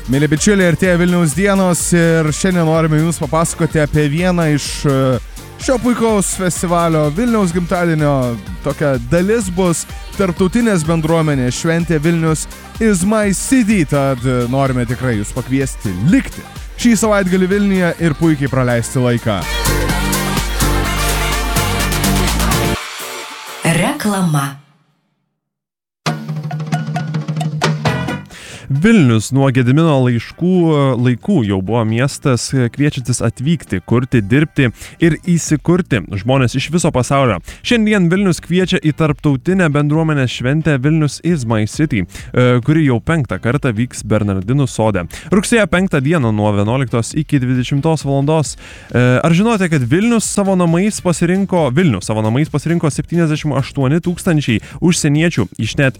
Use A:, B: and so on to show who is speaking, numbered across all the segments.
A: Mėly bičiuliai, artėja Vilniaus dienos ir šiandien norime jums papasakoti apie vieną iš šio puikaus festivalio Vilniaus gimtadienio. Tokia dalis bus tarptautinės bendruomenės šventė Vilnius is my city, tad norime tikrai jūs pakviesti likti šį savaitgalį Vilniuje ir puikiai praleisti laiką.
B: Reklama.
C: Vilnius nuo Gedimino laikų jau buvo miestas kviečiantis atvykti, kurti, dirbti ir įsikurti žmonės iš viso pasaulio. Šiandien Vilnius kviečia į tarptautinę bendruomenės šventę Vilnius is my city, kuri jau 5. kartą vyks Bernardinų sode. Rugsėjo 5 dieną nuo 11 iki 20 valandos. Ar žinote, kad Vilnius savo namais pasirinko 78 000 užsieniečių iš net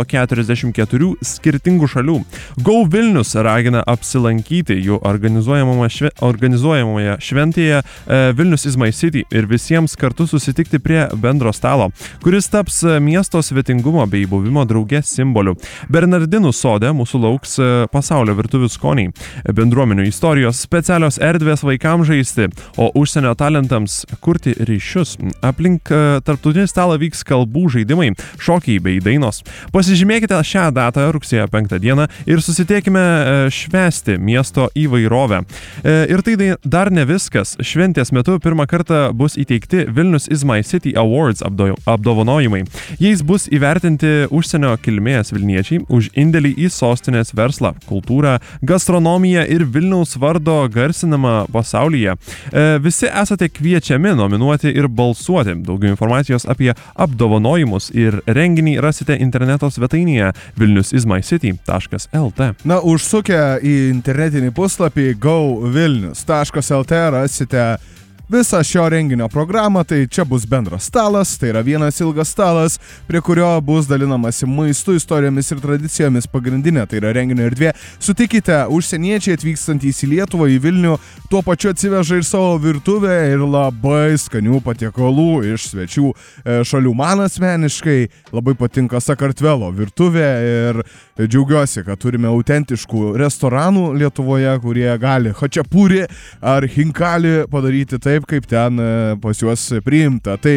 C: 144 skirtingų šalių. Go Vilnius ragina apsilankyti jų organizuojamoje šventėje Vilnius is my city ir visiems kartu susitikti prie bendro stalo, kuris taps miesto svetingumo bei buvimo drauge simboliu. Bernardinų sode mūsų lauks pasaulio virtuvių skoniai, bendruomenių istorijos, specialios erdvės vaikams žaisti, o užsienio talentams kurti ryšius. Aplink tarptautinį stalą vyks kalbų žaidimai, šokiai bei dainos. Pasižymėkite šią datą rugsėjo 5 dieną ir susitiekime švęsti miesto įvairovę. Ir tai dar ne viskas. Šventės metu pirmą kartą bus įteikti Vilnius is my city awards apdovanojimai. Jais bus įvertinti užsienio kilmės vilniečiai už indėlį į sostinės verslą, kultūrą, gastronomiją ir Vilniaus vardo garsinimą pasaulyje. Visi esate kviečiami nominuoti ir balsuoti. Daugiau informacijos apie apdovanojimus ir renginį rasite interneto svetainėje vilniusismycity.lt.
A: Na, užsukę į internetinį puslapį govilnius.lt rasite visą šio renginio programą. Tai čia bus bendras stalas, tai yra vienas ilgas stalas, prie kurio bus dalinamasi maistu, istorijomis ir tradicijomis. Pagrindinė tai yra renginio erdvė. Sutikite, užsieniečiai atvykstantys į Lietuvą, į Vilnių, tuo pačiu atsiveža ir savo virtuvę ir labai skanių patiekalų iš svečių šalių. Man asmeniškai labai patinka Sakartvelo virtuvė ir džiaugiuosi, kad turime autentiškų restoranų Lietuvoje, kurie gali hačapuri ar hinkali padaryti taip, kaip ten pas juos priimta. Tai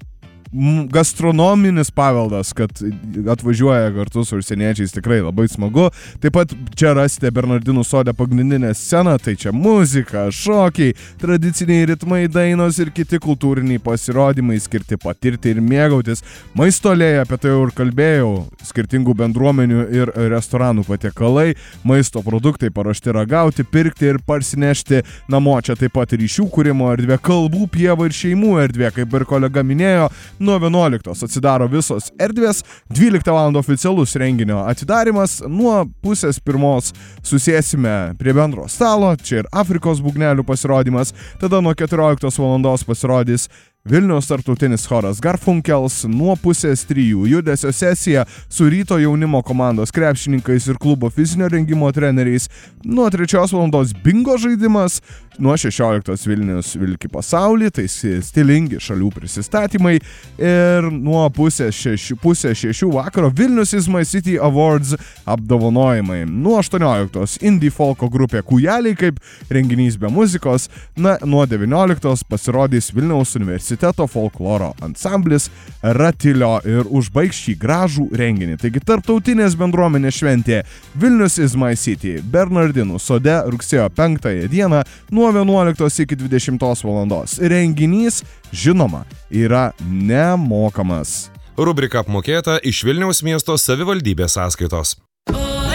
A: gastronominis paveldas, kad atvažiuoja kartu su užsieniečiais, tikrai labai smagu. Taip pat čia rasite Bernardinų sode pagrindinę sceną, tai čia muzika, šokiai, tradiciniai ritmai, dainos ir kiti kultūriniai pasirodymai skirti patirti ir mėgautis. Maisto alėja, apie tai jau ir kalbėjau, skirtingų bendruomenių ir restoranų patiekalai, maisto produktai paruošti ragauti, pirkti ir parsinešti namo. Čia taip pat ryšių kūrimo erdvė, kalbų pieva ir šeimų erdvė, kaip ir kolega minėjo. Nuo 11 atsidaro visos erdvės, 12 val. Oficialus renginio atidarimas, nuo 12:30 susėsime prie bendro stalo, čia ir Afrikos būgnelių pasirodymas, tada nuo 14 val. Pasirodys Vilniaus tarptautinis choras Garfunkels, nuo 2:30 judesio sesija su ryto jaunimo komandos krepšininkais ir klubo fizinio rengimo treneriais, nuo 3 val. Bingo žaidimas, nuo 16 Vilnius vilki pasaulį, tai stilingi šalių prisistatymai ir nuo 5:30 vakaro Vilnius is my city awards apdovanojimai. Nuo 18 indie folko grupė Kujeliai kaip renginys be muzikos, nuo 19 pasirodys Vilniaus universiteto folkloro ansamblis Ratilio ir užbaigs šį gražų renginį. Taigi tarptautinės bendruomenės šventė Vilnius is my city Bernardinų sode rugsėjo 5 dieną nuo 11 iki 20 valandos. Renginys, žinoma, yra nemokamas.
D: Rubrika apmokėta iš Vilniaus miesto savivaldybės sąskaitos.